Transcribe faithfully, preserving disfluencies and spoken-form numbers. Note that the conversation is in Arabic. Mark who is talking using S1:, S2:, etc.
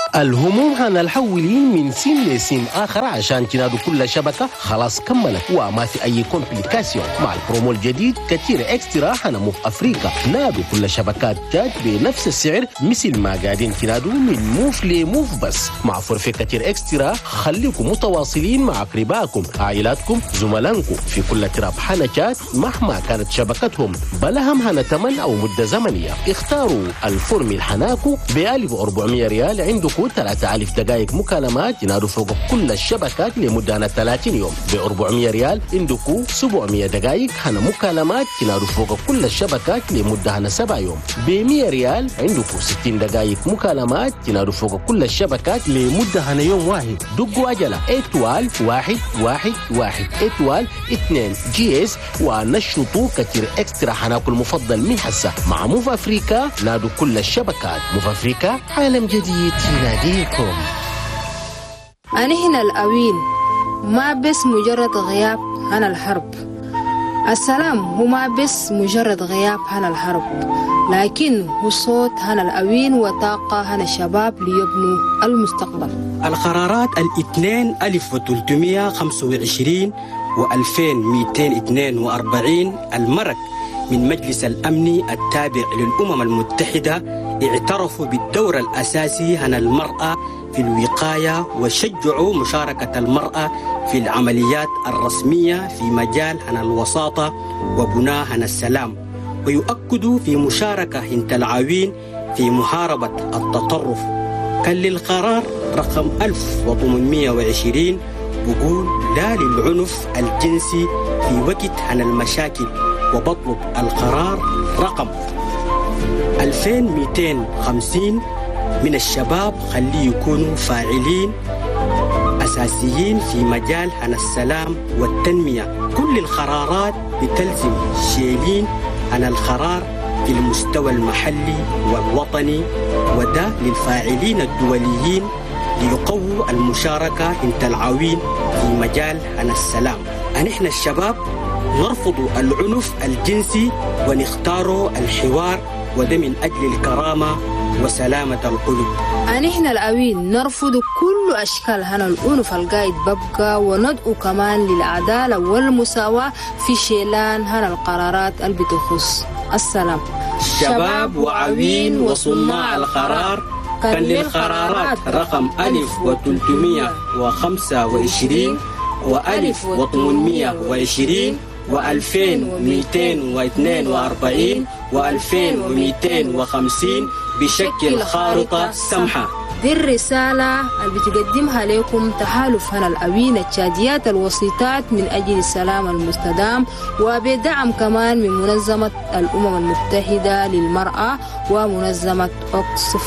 S1: الهموم هنحولين من سين لسين آخر عشان تنادوا كل شبكة خلاص كملت وما في أي كومبليكاسيون. مع البرومو الجديد كتير إكسترا هنمو في أفريقيا. نادوا كل شبكات جات بنفس السعر مثل ما قاعدين تنادوا من موف لموف بس. مع فرفة كتير إكسترا خليكم متواصلين مع أقربائكم، عائلاتكم، زملائكم في كل تراب حنكات مهما كانت شبكتهم، بلهم هنا تمن أو مدة زمنية. اختاروا الفورمي الحناكو بألف وأربعمية ريال، عندكم ثلاثة آلاف دقائق مكالمات ينادوا فوق كل الشبكات لمدة ثلاثين يوم. ب أربعمية ريال عندكم سبعمية دقائق هنا مكالمات ينادوا فوق كل الشبكات لمدة سبعة يوم. ب مية ريال عندكم ستين دقائق مكالمات ينادوا فوق كل الشبكات لمدة هنا يوم واحد. دقوا عجلة اتوال واحد واحد واحد اتوال اثنين جي اس ونشطوا كتير اكسترا حناكو المفضل من حسة. مع موف أفريقيا نادوا كل الشبكات. موف أفريقيا عالم جديد يناديكم.
S2: أنا هنا الأوين، ما بس مجرد غياب عن الحرب. السلام هو ما بس مجرد غياب عن الحرب، لكن هو صوت عن الأوين وطاقة عن الشباب ليبنوا المستقبل.
S3: القرارات الاثنين ألف وثلاثمية خمسة وعشرين وألفين مئتين اثنين وأربعين المرك من مجلس الأمن التابع للأمم المتحدة اعترفوا بالدور الأساسي عن المرأة في الوقاية وشجعوا مشاركة المرأة في العمليات الرسمية في مجال عن الوساطة وبناء عن السلام، ويؤكدوا في مشاركة هند العوين في محاربة التطرف. كان للقرار رقم ألف وثمانمية وعشرين بقول لا للعنف الجنسي في وقت عن المشاكل، وبطلب القرار رقم ألفين ومئتين وخمسين من الشباب خليه يكونوا فاعلين أساسيين في مجال عن السلام والتنمية. كل القرارات بتلزم شيلين عن القرار في المستوى المحلي والوطني، وده للفاعلين الدوليين ليقووا المشاركة انت العوين في مجال عن السلام. نحن الشباب نرفض العنف الجنسي ونختار الحوار، وده من أجل الكرامة وسلامة القلوب.
S2: نحن الأوين نرفض كل أشكال هنا العنف القايد ببقى، وندعو كمان للعدالة والمساواة في شيلان هنا القرارات اللي بتخص السلام.
S3: شباب وعوين وصناع القرار كان للقرارات رقم ألف وثلاثمية وخمسة وعشرين وألف وثمانمية وعشرين وألفين ومئتين واثنين وأربعين وألفين ومئتين وخمسين بشكل خارطة سمحة.
S2: دي الرسالة اللي بتقدمها لكم تحالف هنا الأوين التشاديات الوسيطات من أجل السلام المستدام، وبدعم كمان من منظمة الأمم المتحدة للمرأة ومنظمة أوكسفام.